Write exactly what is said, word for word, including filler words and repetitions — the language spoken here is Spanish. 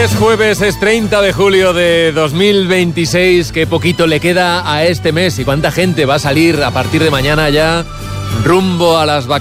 Es jueves, es treinta de julio de dos mil veintiséis. Qué poquito le queda a este mes y cuánta gente va a salir a partir de mañana ya rumbo a las vacaciones.